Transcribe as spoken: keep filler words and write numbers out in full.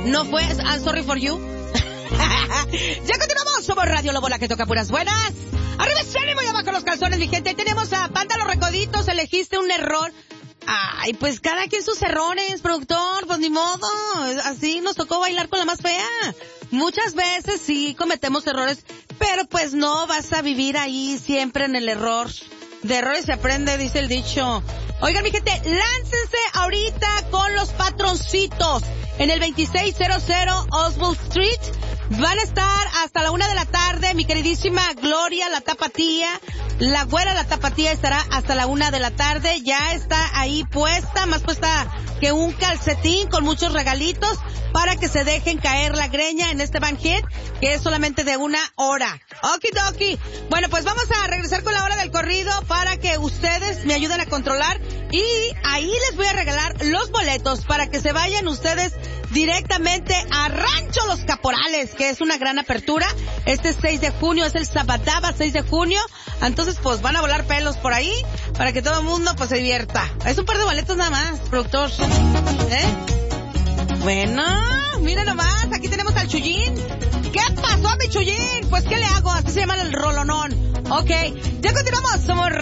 No fue I'm sorry for you. Ya continuamos, somos Radio Lobo, la que toca puras buenas. Arriba el ánimo y abajo los calzones, mi gente. Ahí tenemos a Panda Los Recoditos, elegiste un error. Ay, pues cada quien sus errores, productor, pues ni modo. Así nos tocó bailar con la más fea. Muchas veces sí cometemos errores, pero pues no vas a vivir ahí siempre en el error. De errores se aprende, dice el dicho. Oigan, mi gente, láncense ahorita con los patroncitos. En el veintiséis cero Oswald Street van a estar hasta la una de la tarde. Mi queridísima Gloria, la tapatía, la güera, la tapatía estará hasta la una de la tarde. Ya está ahí puesta, más puesta que un calcetín con muchos regalitos para que se dejen caer la greña en este banquet, que es solamente de una hora. Okidoki. Bueno, pues vamos a regresar con la hora del corrido para que ustedes me ayuden a controlar y ahí les voy a regalar los boletos para que se vayan ustedes directamente a Rancho Los Caporales, que es una gran apertura. Este seis de junio es el Sabadaba, seis de junio. Entonces, pues van a volar pelos por ahí para que todo el mundo pues se divierta. Es un par de boletos nada más, productor. ¿Eh? Bueno, mira nomás, aquí tenemos al Chuyín. ¿Qué pasó, mi Chuyín? Pues, ¿qué le hago? Así se llama el rolonón. Ok, ya continuamos, somos